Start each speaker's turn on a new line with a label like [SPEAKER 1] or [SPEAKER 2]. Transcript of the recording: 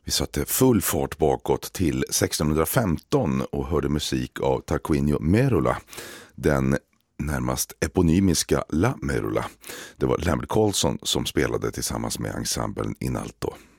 [SPEAKER 1] Vi satte full fart bakåt till 1615 och hörde musik av Tarquinio Merula, den närmast eponymiska La Merula. Det var Lambert Carlson som spelade tillsammans med ensemblen in alto.